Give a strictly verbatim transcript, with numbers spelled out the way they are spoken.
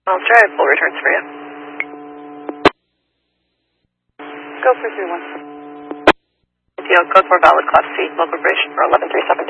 I'll try full returns for you. Go for three one. T O code for valid class C, local bridge for eleven three seven.